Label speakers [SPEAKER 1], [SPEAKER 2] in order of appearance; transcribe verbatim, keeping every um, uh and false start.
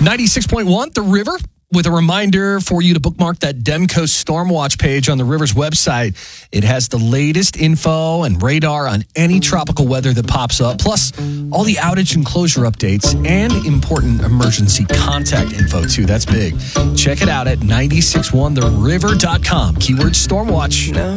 [SPEAKER 1] ninety-six point one, The River, with a reminder for you to bookmark that Demco Stormwatch page on the River's website. It has the latest info and radar on any tropical weather that pops up, plus all the outage and closure updates and important emergency contact info, too. That's big. Check it out at nine six one the river dot com. Keyword Stormwatch.